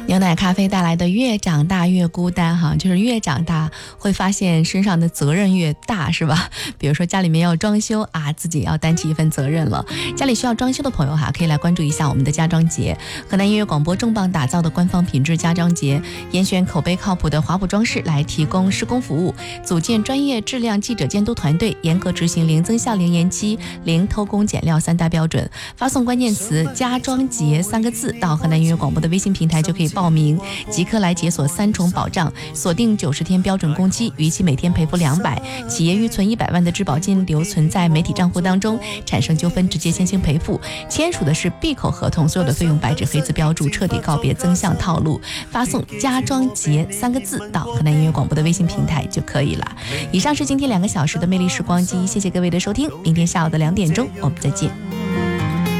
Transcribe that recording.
牛奶咖啡带来的越长大越孤单哈，就是越长大会发现身上的责任越大，是吧？比如说家里面要装修啊，自己要担起一份责任了。家里需要装修的朋友哈，可以来关注一下我们的家装节。河南音乐广播重磅打造的官方品质家装节，严选口碑靠谱的华普装饰来提供施工服务，组建专业质量记者监督团队，严格执行零增效、零延期、零偷工减料3大标准。发送关键词“家装节”3个字到河南音乐广播的微信平台就可以报名，即刻来解锁3重保障，锁定90天标准工期，逾期每天赔付200，企业预存100万的质保金留存在媒体账户当中，产生纠纷直接先行赔付。签署的是闭口合同，所有的费用白纸黑字标注，彻底告别增项套路。发送“家装节”3个字到河南音乐广播的微信平台就可以了。以上是今天2个小时的魅力时光机，谢谢各位的收听，明天下午的2点钟我们再见。